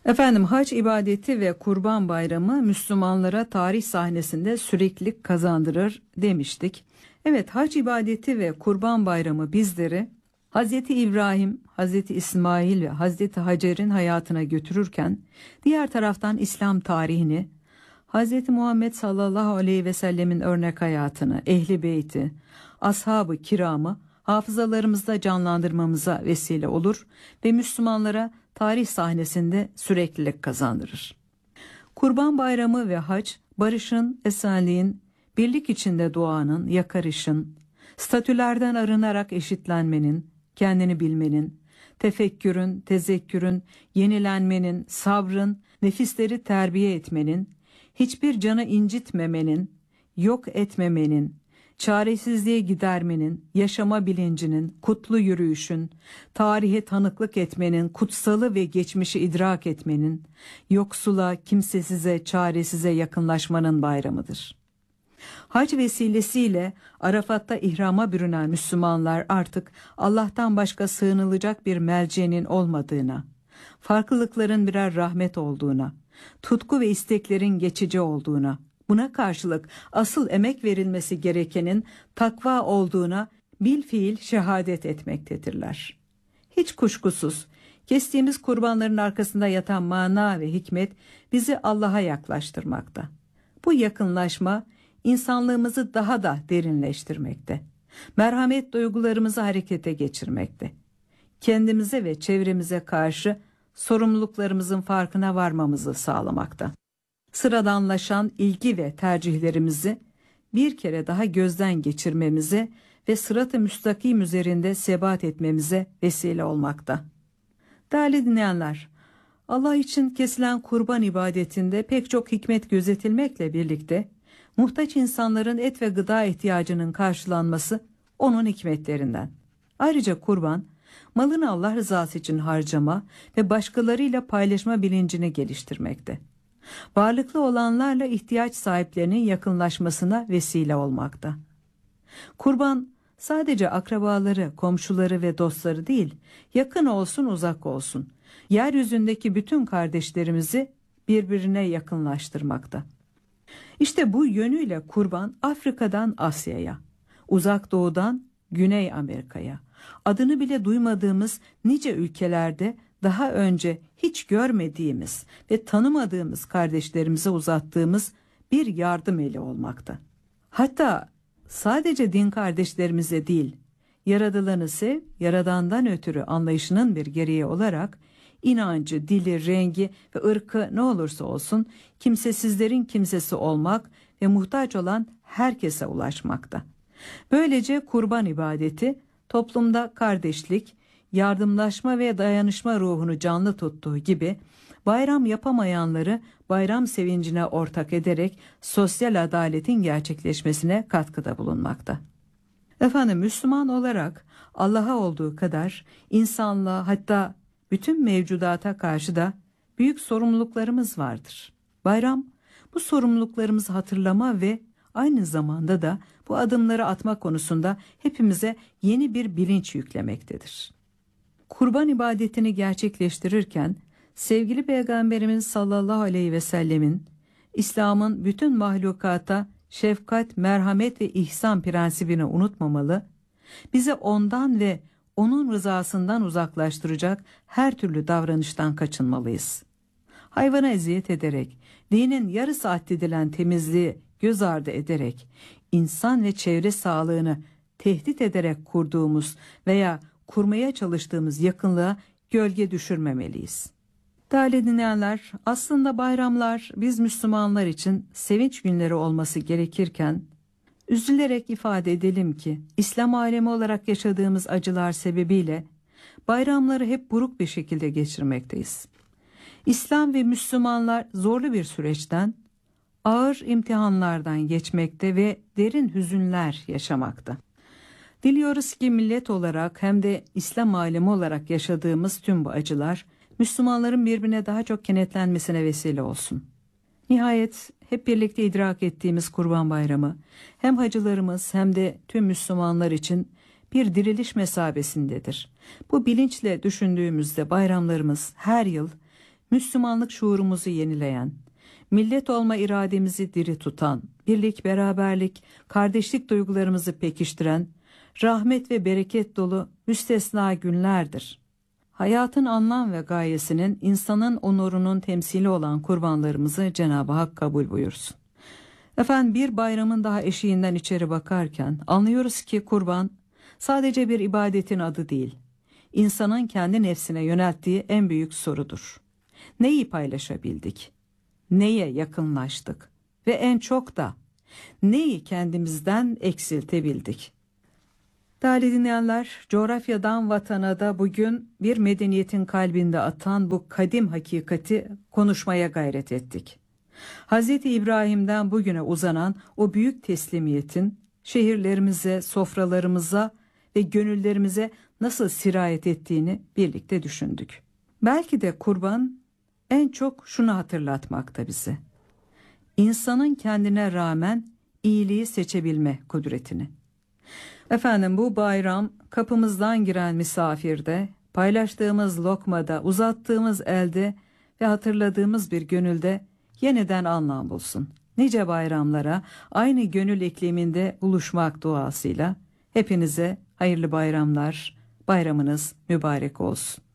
Efendim, hac ibadeti ve Kurban Bayramı Müslümanlara tarih sahnesinde süreklilik kazandırır demiştik. Evet, hac ibadeti ve Kurban Bayramı bizleri Hazreti İbrahim, Hazreti İsmail ve Hazreti Hacer'in hayatına götürürken diğer taraftan İslam tarihini, Hazreti Muhammed sallallahu aleyhi ve sellemin örnek hayatını, ehli beyti, ashab-ı kiramı hafızalarımızda canlandırmamıza vesile olur ve Müslümanlara tarih sahnesinde süreklilik kazandırır. Kurban Bayramı ve hac, barışın, esenliğin, birlik içinde doğanın, yakarışın, statülerden arınarak eşitlenmenin, kendini bilmenin, tefekkürün, tezekkürün, yenilenmenin, sabrın, nefisleri terbiye etmenin, hiçbir canı incitmemenin, yok etmemenin, çaresizliği gidermenin, yaşama bilincinin, kutlu yürüyüşün, tarihe tanıklık etmenin, kutsalı ve geçmişi idrak etmenin, yoksula, kimsesize, çaresize yakınlaşmanın bayramıdır. Hac vesilesiyle Arafat'ta ihrama bürünen Müslümanlar artık Allah'tan başka sığınılacak bir melceğinin olmadığına, farklılıkların birer rahmet olduğuna, tutku ve isteklerin geçici olduğuna, buna karşılık asıl emek verilmesi gerekenin takva olduğuna bilfiil şehadet etmektedirler. Hiç kuşkusuz kestiğimiz kurbanların arkasında yatan mana ve hikmet bizi Allah'a yaklaştırmakta. Bu yakınlaşma insanlığımızı daha da derinleştirmekte. Merhamet duygularımızı harekete geçirmekte. Kendimize ve çevremize karşı sorumluluklarımızın farkına varmamızı sağlamakta. Sıradanlaşan ilgi ve tercihlerimizi bir kere daha gözden geçirmemize ve sırat-ı müstakim üzerinde sebat etmemize vesile olmakta. Değerli dinleyenler, Allah için kesilen kurban ibadetinde pek çok hikmet gözetilmekle birlikte muhtaç insanların et ve gıda ihtiyacının karşılanması onun hikmetlerinden. Ayrıca kurban, malını Allah rızası için harcama ve başkalarıyla paylaşma bilincini geliştirmekte. Varlıklı olanlarla ihtiyaç sahiplerinin yakınlaşmasına vesile olmakta. Kurban sadece akrabaları, komşuları ve dostları değil, yakın olsun uzak olsun, yeryüzündeki bütün kardeşlerimizi birbirine yakınlaştırmakta. İşte bu yönüyle kurban Afrika'dan Asya'ya, Uzak Doğu'dan Güney Amerika'ya, adını bile duymadığımız nice ülkelerde daha önce hiç görmediğimiz ve tanımadığımız kardeşlerimize uzattığımız bir yardım eli olmakta. Hatta sadece din kardeşlerimize değil, yaradılanı sev, yaradandan ötürü anlayışının bir gereği olarak inancı, dili, rengi ve ırkı ne olursa olsun kimsesizlerin kimsesi olmak ve muhtaç olan herkese ulaşmakta. Böylece kurban ibadeti toplumda kardeşlik, yardımlaşma ve dayanışma ruhunu canlı tuttuğu gibi bayram yapamayanları bayram sevincine ortak ederek sosyal adaletin gerçekleşmesine katkıda bulunmakta. Efendim, Müslüman olarak Allah'a olduğu kadar insanlığa, hatta bütün mevcudata karşı da büyük sorumluluklarımız vardır. Bayram bu sorumluluklarımızı hatırlama ve aynı zamanda da bu adımları atma konusunda hepimize yeni bir bilinç yüklemektedir. Kurban ibadetini gerçekleştirirken sevgili Peygamberimiz sallallahu aleyhi ve sellemin İslam'ın bütün mahlukata şefkat, merhamet ve ihsan prensibini unutmamalı, bize ondan ve onun rızasından uzaklaştıracak her türlü davranıştan kaçınmalıyız. Hayvana eziyet ederek, dinin yarısı addedilen temizliği göz ardı ederek, insan ve çevre sağlığını tehdit ederek kurduğumuz veya kurmaya çalıştığımız yakınlığa gölge düşürmemeliyiz. Değerli dinleyenler, aslında bayramlar biz Müslümanlar için sevinç günleri olması gerekirken, üzülerek ifade edelim ki İslam alemi olarak yaşadığımız acılar sebebiyle bayramları hep buruk bir şekilde geçirmekteyiz. İslam ve Müslümanlar zorlu bir süreçten, ağır imtihanlardan geçmekte ve derin hüzünler yaşamakta. Diliyoruz ki millet olarak hem de İslam alemi olarak yaşadığımız tüm bu acılar Müslümanların birbirine daha çok kenetlenmesine vesile olsun. Nihayet hep birlikte idrak ettiğimiz Kurban Bayramı hem hacılarımız hem de tüm Müslümanlar için bir diriliş mesabesindedir. Bu bilinçle düşündüğümüzde bayramlarımız her yıl Müslümanlık şuurumuzu yenileyen, millet olma irademizi diri tutan, birlik, beraberlik, kardeşlik duygularımızı pekiştiren, rahmet ve bereket dolu müstesna günlerdir. Hayatın anlam ve gayesinin, insanın onurunun temsili olan kurbanlarımızı Cenab-ı Hak kabul buyursun. Efendim, bir bayramın daha eşiğinden içeri bakarken anlıyoruz ki kurban sadece bir ibadetin adı değil, insanın kendi nefsine yönelttiği en büyük sorudur. Neyi paylaşabildik? Neye yakınlaştık? Ve en çok da neyi kendimizden eksiltebildik? Değerli dinleyenler, coğrafyadan vatana da bugün bir medeniyetin kalbinde atan bu kadim hakikati konuşmaya gayret ettik. Hz. İbrahim'den bugüne uzanan o büyük teslimiyetin şehirlerimize, sofralarımıza ve gönüllerimize nasıl sirayet ettiğini birlikte düşündük. Belki de kurban en çok şunu hatırlatmakta bize: İnsanın kendine rağmen iyiliği seçebilme kudretini. Efendim, bu bayram kapımızdan giren misafirde, paylaştığımız lokmada, uzattığımız elde ve hatırladığımız bir gönülde yeniden anlam bulsun. Nice bayramlara aynı gönül ikliminde buluşmak duasıyla hepinize hayırlı bayramlar, bayramınız mübarek olsun.